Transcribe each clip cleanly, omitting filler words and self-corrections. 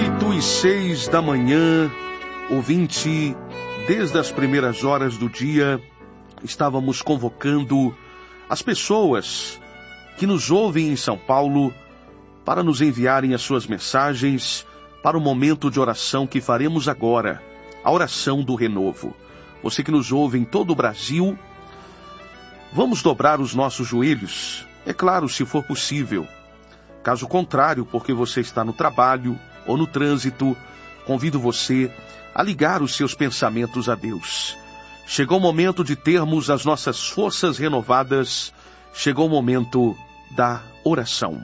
8:06 da manhã, ouvinte, desde as primeiras horas do dia, estávamos convocando as pessoas que nos ouvem em São Paulo para nos enviarem as suas mensagens para o momento de oração que faremos agora, a oração do renovo. Você que nos ouve em todo o Brasil, vamos dobrar os nossos joelhos, é claro, se for possível. Caso contrário, porque você está no trabalho ou no trânsito, convido você a ligar os seus pensamentos a Deus. Chegou o momento de termos as nossas forças renovadas, chegou o momento da oração.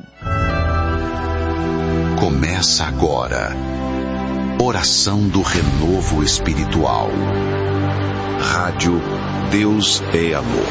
Começa agora, oração do renovo espiritual. Rádio Deus é Amor.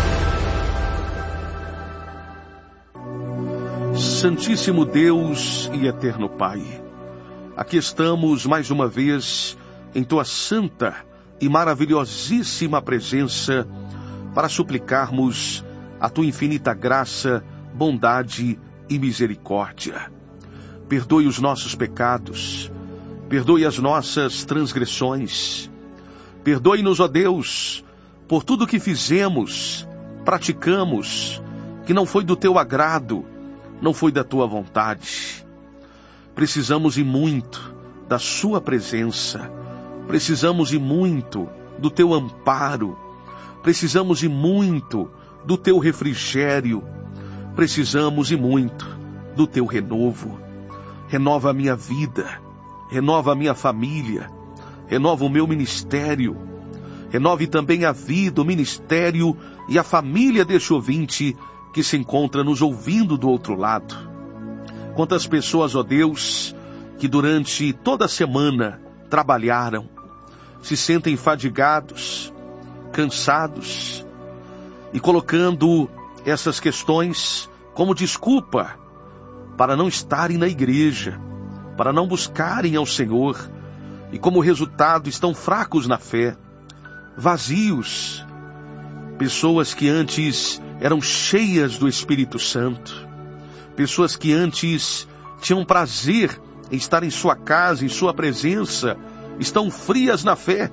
Santíssimo Deus e eterno Pai, aqui estamos mais uma vez em Tua santa e maravilhosíssima presença para suplicarmos a Tua infinita graça, bondade e misericórdia. Perdoe os nossos pecados, perdoe as nossas transgressões, perdoe-nos, ó Deus, por tudo que fizemos, praticamos, que não foi do Teu agrado, não foi da Tua vontade. Precisamos e muito da Sua presença, precisamos e muito do Teu amparo, precisamos e muito do Teu refrigério, precisamos e muito do Teu renovo. Renova a minha vida, renova a minha família, renova o meu ministério, renove também a vida, o ministério e a família deste ouvinte que se encontra nos ouvindo do outro lado. Quantas pessoas, ó Deus, que durante toda a semana trabalharam, se sentem fadigados, cansados, e colocando essas questões como desculpa para não estarem na igreja, para não buscarem ao Senhor, e como resultado estão fracos na fé, vazios, pessoas que antes eram cheias do Espírito Santo, pessoas que antes tinham prazer em estar em sua casa, em sua presença, estão frias na fé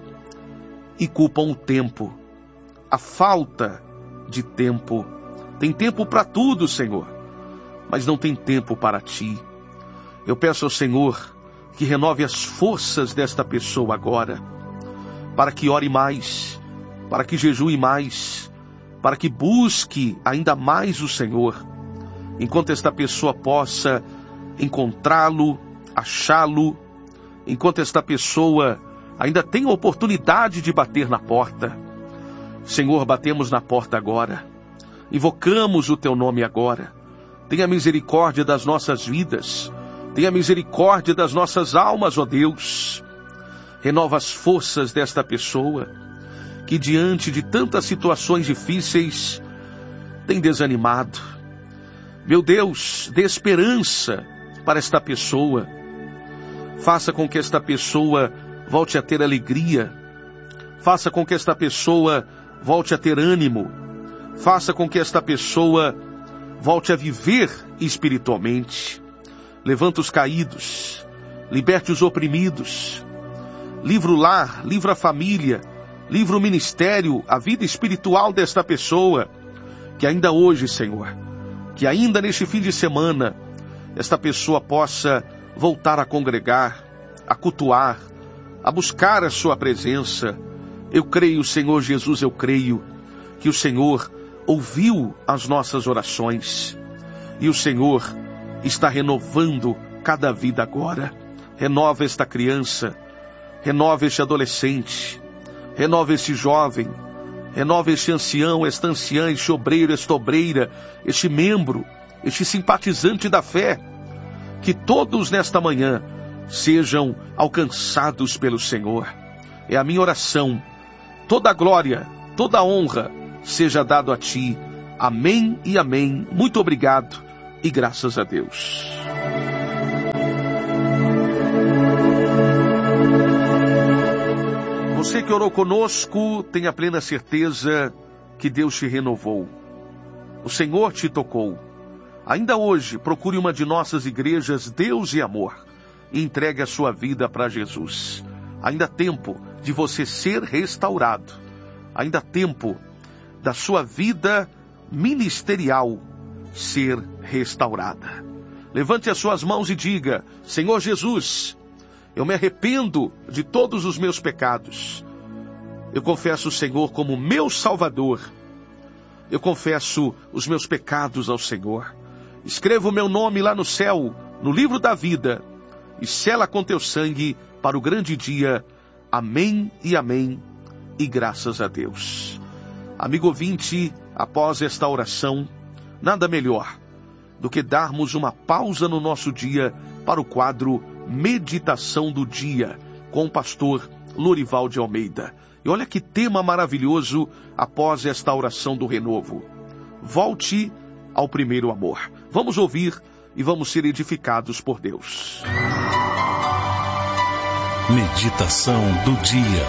e culpam o tempo, a falta de tempo. Tem tempo para tudo, Senhor, mas não tem tempo para Ti. Eu peço ao Senhor que renove as forças desta pessoa agora, para que ore mais, para que jejue mais, para que busque ainda mais o Senhor, enquanto esta pessoa possa encontrá-lo, achá-lo, enquanto esta pessoa ainda tem a oportunidade de bater na porta. Senhor, batemos na porta agora, invocamos o Teu nome agora. Tenha misericórdia das nossas vidas, tenha misericórdia das nossas almas, ó Deus. Renova as forças desta pessoa, que diante de tantas situações difíceis tem desanimado. Meu Deus, dê esperança para esta pessoa. Faça com que esta pessoa volte a ter alegria. Faça com que esta pessoa volte a ter ânimo. Faça com que esta pessoa volte a viver espiritualmente. Levanta os caídos, liberte os oprimidos, livra o lar, livra a família, livra o ministério, a vida espiritual desta pessoa, que ainda hoje, Senhor, que ainda neste fim de semana, esta pessoa possa voltar a congregar, a cultuar, a buscar a Sua presença. Eu creio, Senhor Jesus, eu creio que o Senhor ouviu as nossas orações e o Senhor está renovando cada vida agora. Renova esta criança, renova este adolescente, renova este jovem, renova este ancião, esta anciã, este obreiro, esta obreira, este membro, este simpatizante da fé. Que todos nesta manhã sejam alcançados pelo Senhor. É a minha oração. Toda a glória, toda a honra seja dado a Ti. Amém e amém. Muito obrigado e graças a Deus. Você que orou conosco, tenha plena certeza que Deus te renovou. O Senhor te tocou. Ainda hoje, procure uma de nossas igrejas Deus e Amor e entregue a sua vida para Jesus. Ainda há tempo de você ser restaurado. Ainda há tempo da sua vida ministerial ser restaurada. Levante as suas mãos e diga: Senhor Jesus, eu me arrependo de todos os meus pecados. Eu confesso o Senhor como meu Salvador. Eu confesso os meus pecados ao Senhor. Escreva o meu nome lá no céu, no livro da vida, e sela com teu sangue para o grande dia. Amém e amém, e graças a Deus. Amigo ouvinte, após esta oração, nada melhor do que darmos uma pausa no nosso dia para o quadro Meditação do Dia, com o pastor Lorival de Almeida. E olha que tema maravilhoso após esta oração do renovo. Volte ao primeiro amor. Vamos ouvir e vamos ser edificados por Deus. Meditação do dia.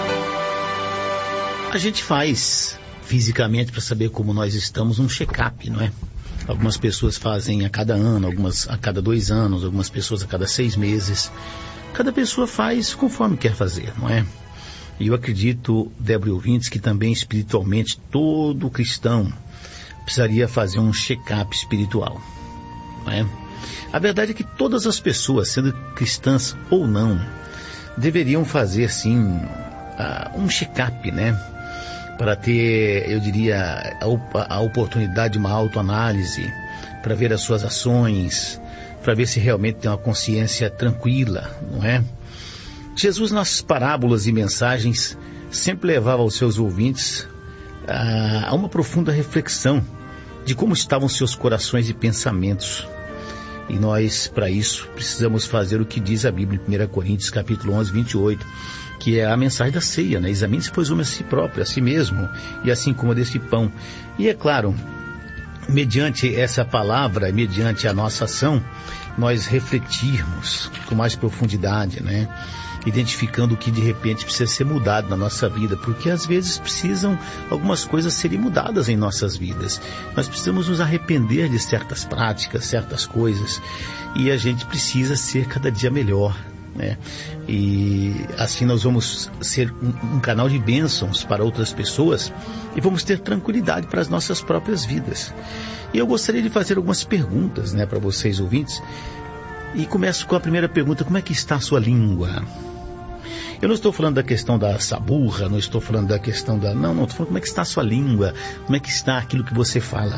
A gente faz fisicamente para saber como nós estamos um check-up, não é? Algumas pessoas fazem a cada ano, algumas a cada 2 anos, algumas pessoas a cada 6 meses. Cada pessoa faz conforme quer fazer, não é? E eu acredito, Débora e ouvintes, que também espiritualmente todo cristão precisaria fazer um check-up espiritual, não é? A verdade é que todas as pessoas, sendo cristãs ou não, deveriam fazer, sim, um check-up, né? Para ter, eu diria, a oportunidade de uma autoanálise, para ver as suas ações, para ver se realmente tem uma consciência tranquila, não é? Jesus, nas parábolas e mensagens, sempre levava aos seus ouvintes a uma profunda reflexão de como estavam seus corações e pensamentos. E nós, para isso, precisamos fazer o que diz a Bíblia em 1 Coríntios, capítulo 11, 28, que é a mensagem da ceia, né? Examine-se, pois, o homem a si próprio, a si mesmo, e assim coma deste pão. E é claro, mediante essa palavra, mediante a nossa ação, nós refletirmos com mais profundidade, né? Identificando o que de repente precisa ser mudado na nossa vida, porque às vezes precisam algumas coisas serem mudadas em nossas vidas. Nós precisamos nos arrepender de certas práticas, certas coisas, e a gente precisa ser cada dia melhor, né? E assim nós vamos ser um canal de bênçãos para outras pessoas e vamos ter tranquilidade para as nossas próprias vidas. E eu gostaria de fazer algumas perguntas, né, para vocês ouvintes, e começo com a primeira pergunta: como é que está a sua língua? Eu não estou falando da questão da saburra, não estou falando da questão da... Não, estou falando como é que está a sua língua, como é que está aquilo que você fala.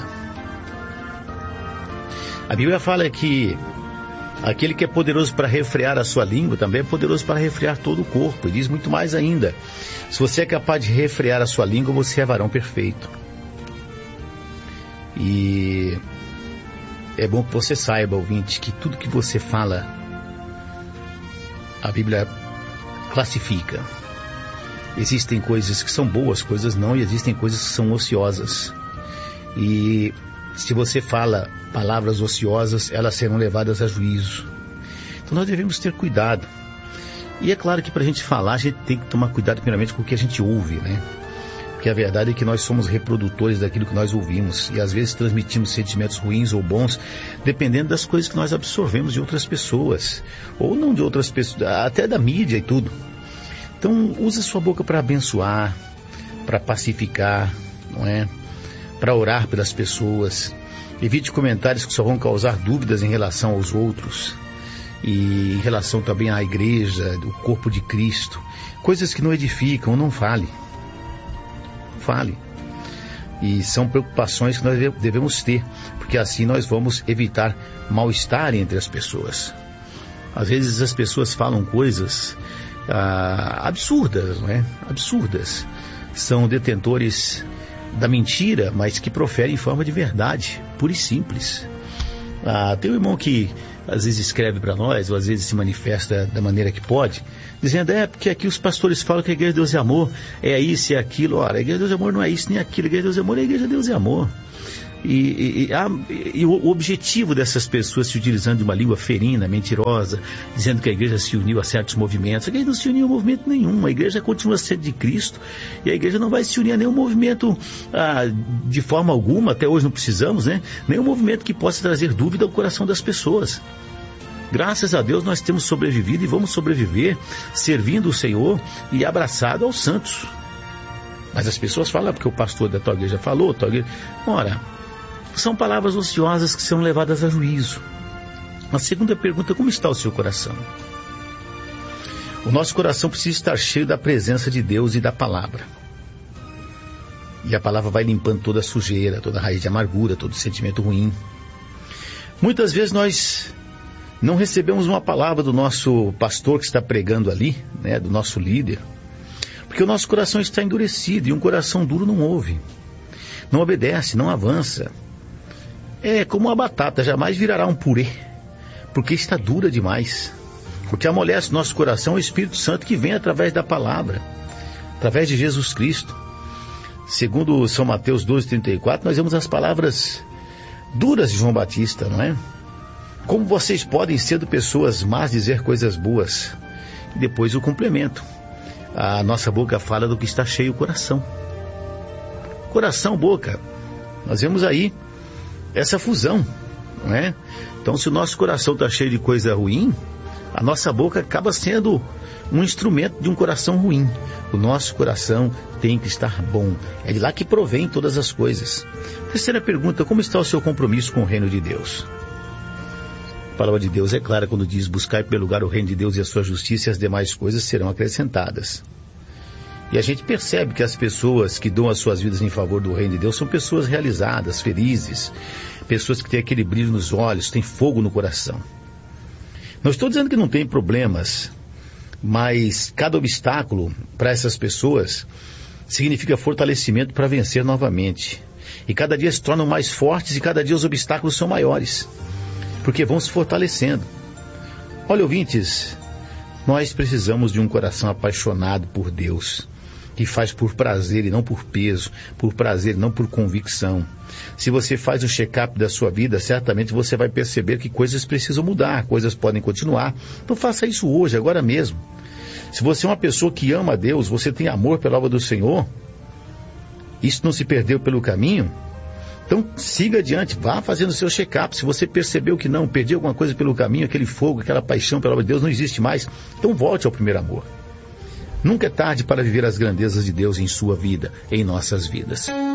A Bíblia fala que aquele que é poderoso para refrear a sua língua também é poderoso para refrear todo o corpo. E diz muito mais ainda: se você é capaz de refrear a sua língua, você é varão perfeito. E é bom que você saiba, ouvinte, que tudo que você fala, a Bíblia classifica. Existem coisas que são boas, coisas não, e existem coisas que são ociosas. E se você fala palavras ociosas, elas serão levadas a juízo. Então nós devemos ter cuidado. E é claro que para a gente falar, a gente tem que tomar cuidado primeiramente com o que a gente ouve, né? Porque a verdade é que nós somos reprodutores daquilo que nós ouvimos. E às vezes transmitimos sentimentos ruins ou bons, dependendo das coisas que nós absorvemos de outras pessoas. Ou não de outras pessoas, até da mídia e tudo. Então use a sua boca para abençoar, para pacificar, não é? Para orar pelas pessoas. Evite comentários que só vão causar dúvidas em relação aos outros. E em relação também à igreja, o corpo de Cristo. Coisas que não edificam, não fale. Fale. E são preocupações que nós devemos ter, porque assim nós vamos evitar mal-estar entre as pessoas. Às vezes as pessoas falam coisas absurdas, não é? Absurdas. São detentores da mentira, mas que proferem em forma de verdade, pura e simples. Tem um irmão que às vezes escreve para nós, ou às vezes se manifesta da maneira que pode, dizendo: porque aqui os pastores falam que a Igreja de Deus é amor, é isso e aquilo. Ora, a Igreja de Deus é amor não é isso nem aquilo, a Igreja de Deus é amor, a Igreja de Deus é amor. E o objetivo dessas pessoas se utilizando de uma língua ferina, mentirosa, dizendo que a igreja se uniu a certos movimentos. A igreja não se uniu a movimento nenhum. A igreja continua sendo de Cristo e a igreja não vai se unir a nenhum movimento de forma alguma. Até hoje não precisamos, né? Nenhum movimento que possa trazer dúvida ao coração das pessoas. Graças a Deus nós temos sobrevivido e vamos sobreviver servindo o Senhor e abraçado aos santos. Mas as pessoas falam, porque o pastor da tua igreja falou, ora, são palavras ociosas que são levadas a juízo. A segunda pergunta, como está o seu coração? O nosso coração precisa estar cheio da presença de Deus e da palavra. E a palavra vai limpando toda a sujeira, toda a raiz de amargura, todo sentimento ruim. Muitas vezes nós não recebemos uma palavra do nosso pastor que está pregando ali, né, do nosso líder, porque o nosso coração está endurecido e um coração duro não ouve, não obedece, não avança. É como uma batata, jamais virará um purê, porque está dura demais. O que amolece nosso coração é o Espírito Santo que vem através da palavra, através de Jesus Cristo. Segundo São Mateus 12:34, nós vemos as palavras duras de João Batista, não é? Como vocês podem, sendo pessoas más, dizer coisas boas? E depois o complemento. A nossa boca fala do que está cheio o coração. Coração, boca. Nós vemos aí essa fusão, não é? Então, se o nosso coração está cheio de coisa ruim, a nossa boca acaba sendo um instrumento de um coração ruim. O nosso coração tem que estar bom. É de lá que provém todas as coisas. Terceira pergunta, como está o seu compromisso com o reino de Deus? A palavra de Deus é clara quando diz: buscai pelo lugar o reino de Deus e a sua justiça, e as demais coisas serão acrescentadas. E a gente percebe que as pessoas que dão as suas vidas em favor do reino de Deus são pessoas realizadas, felizes, pessoas que têm aquele brilho nos olhos, têm fogo no coração. Não estou dizendo que não tem problemas, mas cada obstáculo para essas pessoas significa fortalecimento para vencer novamente. E cada dia se tornam mais fortes e cada dia os obstáculos são maiores, porque vão se fortalecendo. Olha, ouvintes, nós precisamos de um coração apaixonado por Deus, que faz por prazer e não por peso, por prazer e não por convicção. Se você faz um check-up da sua vida, certamente você vai perceber que coisas precisam mudar, coisas podem continuar. Então faça isso hoje, agora mesmo. Se você é uma pessoa que ama a Deus, você tem amor pela obra do Senhor, isso não se perdeu pelo caminho, então siga adiante, vá fazendo o seu check-up. Se você percebeu que não, perdi alguma coisa pelo caminho, aquele fogo, aquela paixão pela obra de Deus não existe mais, então volte ao primeiro amor. Nunca é tarde para viver as grandezas de Deus em sua vida, em nossas vidas.